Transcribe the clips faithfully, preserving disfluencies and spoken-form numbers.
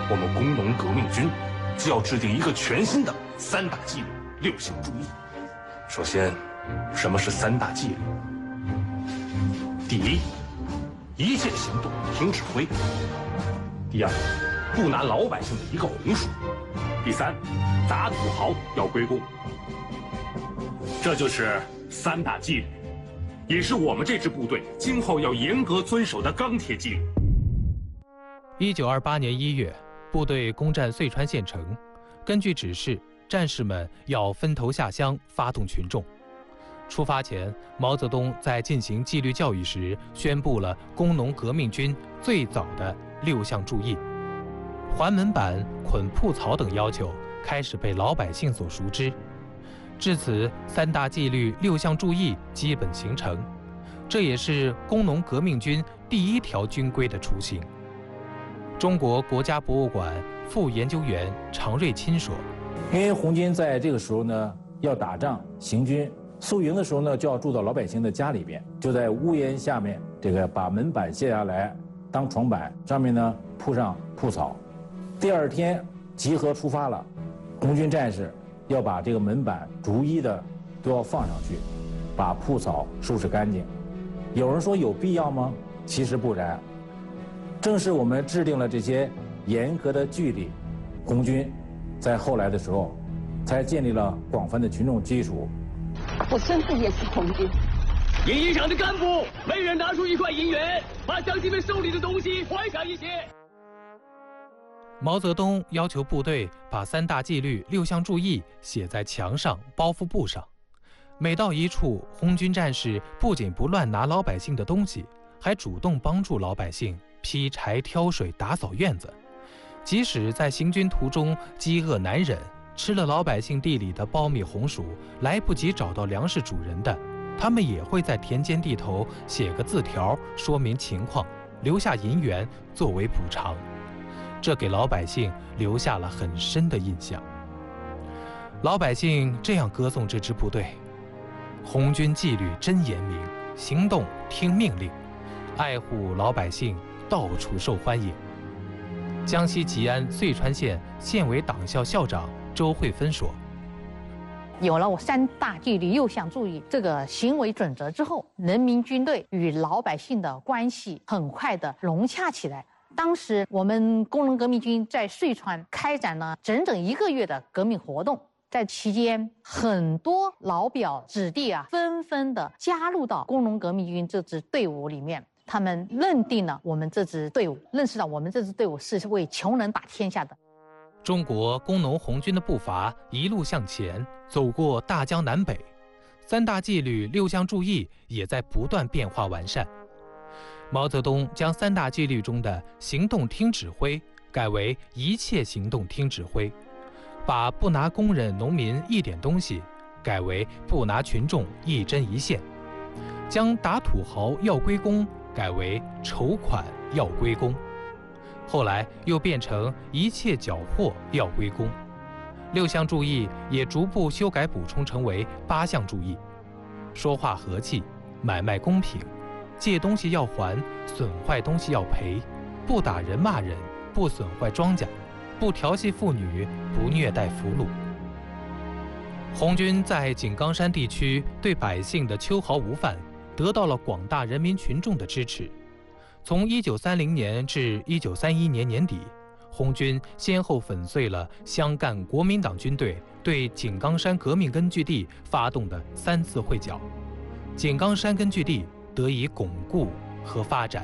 我们工农革命军就要制定一个全新的三大纪律六项注意。首先，什么是三大纪律？第一，一切行动听指挥；第二，不拿老百姓的一个红薯；第三，打土豪要归公。这就是三大纪律，也是我们这支部队今后要严格遵守的钢铁纪律。 一九二八年一月，部队攻占遂川县城，根据指示，战士们要分头下乡，发动群众。出发前，毛泽东在进行纪律教育时，宣布了工农革命军最早的六项注意。还门板、捆铺草等要求开始被老百姓所熟知。至此，三大纪律六项注意基本形成，这也是工农革命军第一条军规的雏形。中国国家博物馆副研究员常瑞钦说：“ 因为红军在这个时候呢，要打仗行军。宿营的时候呢，就要住到老百姓的家里边，就在屋檐下面，这个把门板卸下来当床板，上面呢铺上铺草。第二天集合出发了，红军战士要把这个门板逐一的都要放上去，把铺草收拾干净。有人说有必要吗？其实不然，正是我们制定了这些严格的纪律，红军在后来的时候才建立了广泛的群众基础。 我孙子也是红军。 营营上的干部，每人拿出一块银元，把乡亲们手里的东西还上一些。” 毛泽东要求部队把三大纪律六项注意写在墙上、包袱布上。每到一处，红军战士不仅不乱拿老百姓的东西，还主动帮助老百姓劈柴、挑水、打扫院子。即使在行军途中饥饿难忍，吃了老百姓地里的苞米红薯，来不及找到粮食主人的，他们也会在田间地头写个字条，说明情况，留下银元作为补偿。这给老百姓留下了很深的印象。老百姓这样歌颂这支部队：红军纪律真严明，行动听命令，爱护老百姓，到处受欢迎。江西吉安遂川县县委党校校长周慧芬说：“ 有了我三大纪律六项注意这个行为准则之后，人民军队与老百姓的关系很快的融洽起来。当时我们工农革命军在遂川开展了整整一个月的革命活动，在期间，很多老表子弟啊，纷纷的加入到工农革命军这支队伍里面。他们认定了我们这支队伍，认识到我们这支队伍是为穷人打天下的。” 中国工农红军的步伐一路向前，走过大江南北，三大纪律六项注意也在不断变化完善。毛泽东将三大纪律中的行动听指挥改为一切行动听指挥，把不拿工人农民一点东西改为不拿群众一针一线，将打土豪要归公改为筹款要归公，后来又变成一切缴获要归公。六项注意也逐步修改补充成为八项注意：说话和气，买卖公平，借东西要还，损坏东西要赔，不打人骂人，不损坏庄稼，不调戏妇女，不虐待俘虏。红军在井冈山地区对百姓的秋毫无犯，得到了广大人民群众的支持。从一九三零年至一九三一年年底，红军先后粉碎了湘赣国民党军队对井冈山革命根据地发动的三次会剿，井冈山根据地得以巩固和发展。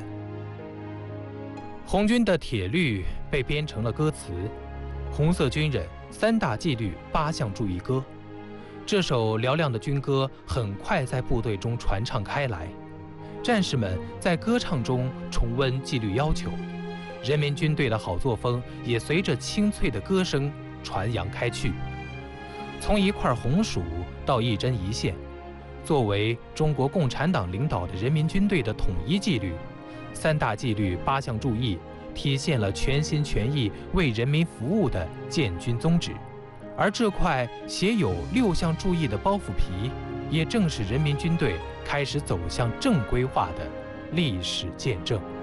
红军的铁律被编成了歌词《红色军人三大纪律八项注意歌》。这首嘹亮的军歌很快在部队中传唱开来，战士们在歌唱中重温纪律要求，人民军队的好作风也随着清脆的歌声传扬开去。从一块红薯到一针一线，作为中国共产党领导的人民军队的统一纪律，三大纪律八项注意体现了全心全意为人民服务的建军宗旨。而这块写有六项注意的包袱皮，也正是人民军队开始走向正规化的历史见证。